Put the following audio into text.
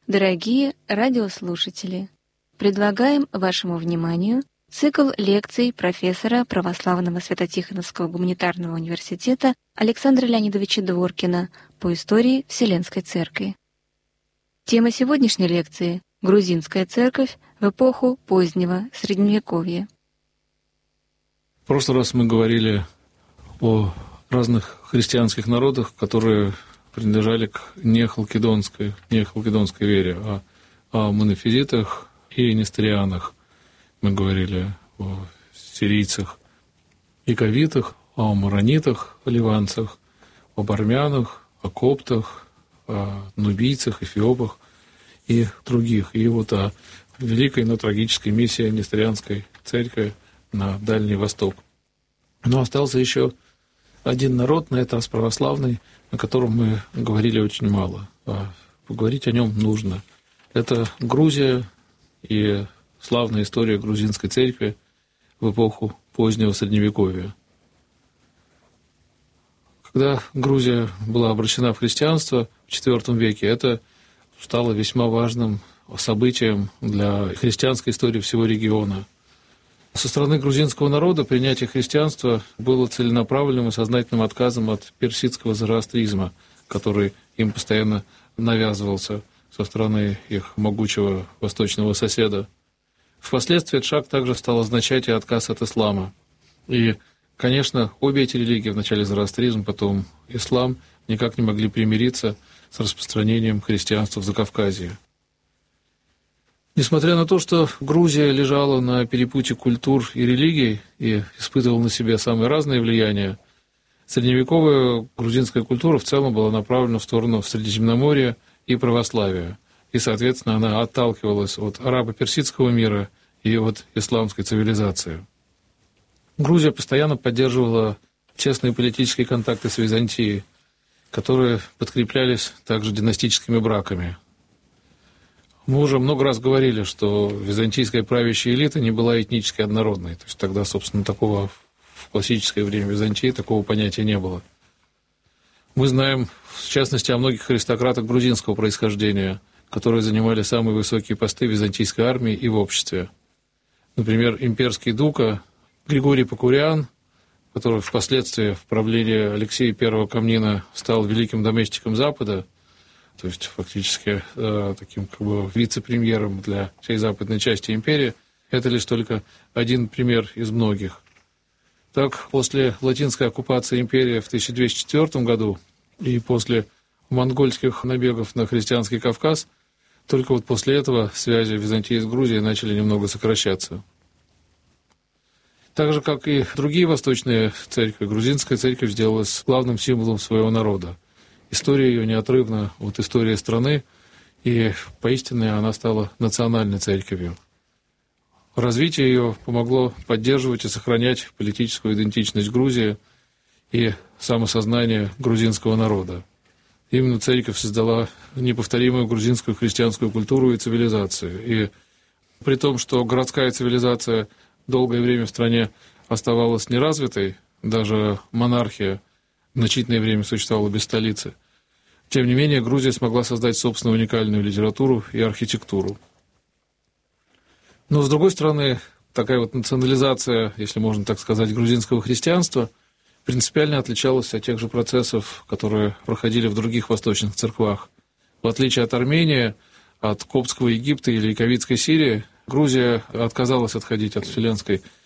Дорогие радиослушатели, предлагаем вашему вниманию цикл лекций профессора Православного Свято-Тихоновского гуманитарного университета Александра Леонидовича Дворкина по истории Вселенской Церкви. Тема сегодняшней лекции — Грузинская церковь в эпоху позднего Средневековья. В прошлый раз мы говорили о разных христианских народах, которые принадлежали к нехалкидонской вере, о монофизитах и несторианах. Мы говорили о сирийцах, яковитах, о маронитах, ливанцах, об армянах, о коптах, о нубийцах, эфиопах и других. И вот о великой, но трагической миссии несторианской церкви на Дальний Восток. Но остался еще один народ, на этот раз православный, о котором мы говорили очень мало. А поговорить о нем нужно. Это Грузия и славная история грузинской церкви в эпоху позднего Средневековья. Когда Грузия была обращена в христианство в IV веке, это стало весьма важным событием для христианской истории всего региона. Со стороны грузинского народа принятие христианства было целенаправленным и сознательным отказом от персидского зороастризма, который им постоянно навязывался со стороны их могучего восточного соседа. Впоследствии этот шаг также стал означать и отказ от ислама. И, конечно, обе эти религии, вначале зороастризм, потом ислам, никак не могли примириться с распространением христианства в Закавказье. Несмотря на то, что Грузия лежала на перепутье культур и религий и испытывала на себе самые разные влияния, средневековая грузинская культура в целом была направлена в сторону Средиземноморья и православия. И, соответственно, она отталкивалась от арабо-персидского мира и от исламской цивилизации. Грузия постоянно поддерживала тесные политические контакты с Византией, которые подкреплялись также династическими браками. Мы уже много раз говорили, что византийская правящая элита не была этнически однородной. То есть тогда, собственно, такого в классическое время Византии такого понятия не было. Мы знаем, в частности, о многих аристократах грузинского происхождения, которые занимали самые высокие посты в византийской армии и в обществе. Например, имперский дука Григорий Покурян, который впоследствии в правлении Алексея I Комнина стал великим доместиком Запада, то есть фактически таким как бы вице-премьером для всей западной части империи, это лишь только один пример из многих. Так, после латинской оккупации империи в 1204 году и после монгольских набегов на христианский Кавказ, только вот после этого связи Византии с Грузией начали немного сокращаться. Так же, как и другие восточные церкви, грузинская церковь сделалась главным символом своего народа. История ее неотрывна от истории страны, и поистине она стала национальной церковью. Развитие ее помогло поддерживать и сохранять политическую идентичность Грузии и самосознание грузинского народа. Именно церковь создала неповторимую грузинскую христианскую культуру и цивилизацию. И при том, что городская цивилизация долгое время в стране оставалась неразвитой, даже монархия значительное время существовала без столицы. Тем не менее, Грузия смогла создать собственную уникальную литературу и архитектуру. Но, с другой стороны, такая вот национализация, если можно так сказать, грузинского христианства принципиально отличалась от тех же процессов, которые проходили в других восточных церквах. В отличие от Армении, от коптского Египта или яковитской Сирии, Грузия отказалась отходить от вселенской